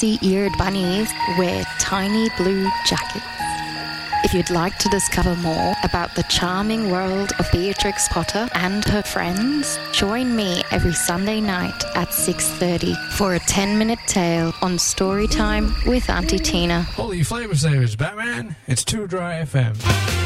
pointy-eared bunnies wear tiny blue jackets. If you'd like to discover more about the charming world of Beatrix Potter and her friends, join me every Sunday night at 6:30 for a 10-minute tale on Storytime with Auntie Tina. Holy flavor savers, Batman. It's Too Dry FM.